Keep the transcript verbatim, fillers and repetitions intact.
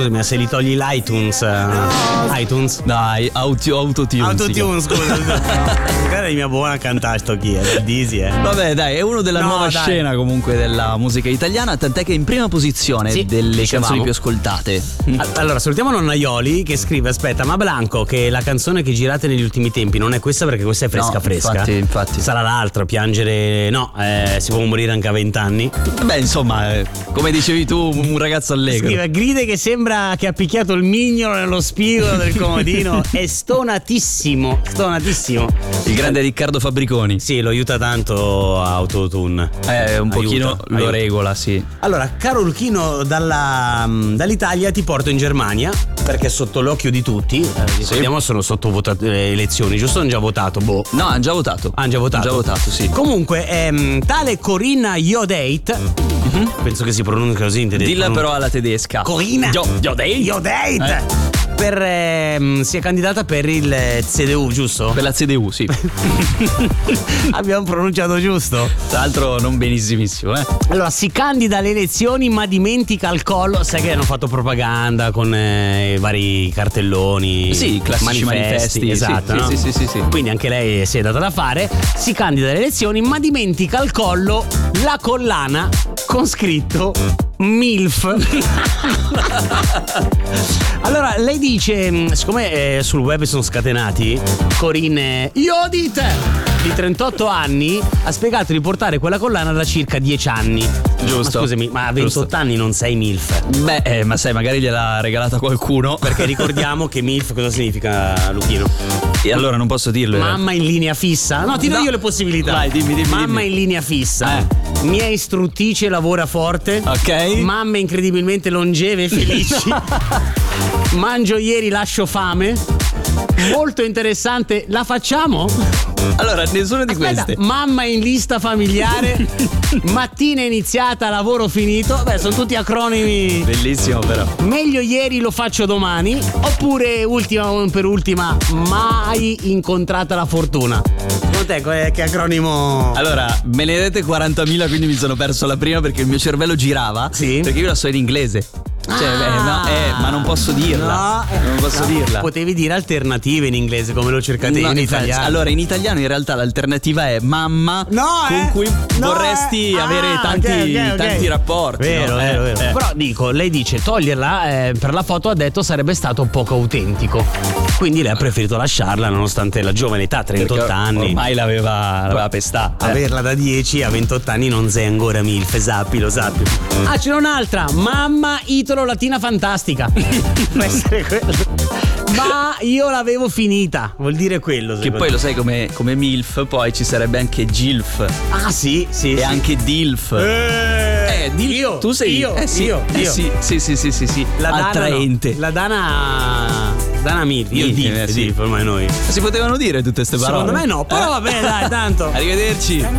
Ma se li togli l'iTunes no. iTunes dai auto, autotune autotune scusa guarda la mia buona cantare sto chi è del Disi eh. Vabbè dai, è uno della no, nuova dai. scena comunque della musica italiana, tant'è che è in prima posizione sì, delle dicevamo. canzoni più ascoltate. Allora salutiamo Nonnaioli che scrive: aspetta, ma Blanco, che la canzone che girate negli ultimi tempi non è questa, perché questa è fresca no, fresca infatti, infatti. Sarà l'altra, piangere no, eh, si può morire anche a vent'anni. Beh insomma eh, come dicevi tu, un ragazzo allegro. Scrive: gride che sembra che ha picchiato il mignolo nello spigolo del comodino. È stonatissimo, stonatissimo. Il grande Riccardo Fabbriconi. Sì, lo aiuta tanto Autotune. Eh, un aiuta, pochino lo aiuta. regola, sì. Allora, caro Luchino, dalla, dall'Italia ti porto in Germania, perché è sotto l'occhio di tutti. Eh, ricordiamo, sì. sono sotto votato, eh, elezioni, giusto? Hanno già votato? Boh. No, hanno già votato. Hanno già votato. Hanno già votato, sì. Comunque, ehm, tale Corinna Jodeit, mm-hmm. penso che si pronunci così in tedesco. Dilla però alla tedesca. Corinna Jodeit. Jodeit. Eh. Per, ehm, si è candidata per il C D U, giusto? Per la C D U, sì. Abbiamo pronunciato giusto. Tra l'altro non benissimissimo, eh. Allora, si candida alle elezioni ma dimentica il collo. Sai che hanno fatto propaganda con eh, i vari cartelloni. Sì, classici manifesti, manifesti esatto, sì, no? sì, sì, sì, sì. Quindi anche lei si è data da fare. Si candida alle elezioni ma dimentica al collo la collana con scritto MILF. Allora lei dice, siccome eh, sul web sono scatenati, Corinne Jodeit di trentotto anni ha spiegato di portare quella collana da circa dieci anni. Giusto. Ma scusami, ma a ventotto Giusto. anni non sei MILF? Beh, eh, ma sai, magari gliel'ha regalata qualcuno. Perché ricordiamo che MILF cosa significa, Luchino? E allora non posso dirlo. Mamma in linea fissa. No, ti do no. io le possibilità. Vai, dimmi, dimmi. Mamma dimmi. in linea fissa. Eh. Mia istruttrice, lavora forte. Ok. Mamme incredibilmente longeve e felici. Mangio ieri, lascio fame. Molto interessante, la facciamo? Allora, nessuna di Aspetta, queste. Mamma in lista familiare. Mattina iniziata, lavoro finito. Beh, sono tutti acronimi. Bellissimo però. Meglio ieri, lo faccio domani. Oppure ultima per ultima, mai incontrata la fortuna. Secondo te che acronimo? Allora, me ne date quarantamila, quindi mi sono perso la prima perché il mio cervello girava. Sì. Perché io la so in inglese. Cioè, ah, beh, no, eh, ma non posso dirla. No, non posso no. dirla. Potevi dire alternative in inglese, come lo cercate no, in italiano. Allora, in italiano in realtà l'alternativa è mamma no, con eh. cui no, vorresti eh. avere ah, tanti, okay, okay, okay. tanti rapporti. Vero, no? vero, eh, vero. Eh. Però dico, lei dice toglierla eh, per la foto, ha detto sarebbe stato poco autentico. Quindi lei ha preferito lasciarla nonostante la giovane età, trentotto perché anni. Ormai l'aveva, l'aveva pestata. Eh. Averla da dieci a ventotto anni non sei ancora MILF, sappi, lo sappi. Ah, c'è un'altra. Mamma italo latina fantastica. Può essere quello. Ma io l'avevo finita, vuol dire quello. Che poi lo sai come, come MILF, poi ci sarebbe anche GILF. Ah sì, sì. E sì. anche DILF. Eh, eh DILF. Io. Tu sei io. Eh sì, io. eh io. sì, sì, sì, sì, sì, sì. La attraente. Dana no. La Dana. Dana MILF. Io DILF, eh, sì. DILF ormai noi. Si potevano dire tutte queste parole? Secondo me no, però eh. va bene, dai, tanto. Arrivederci.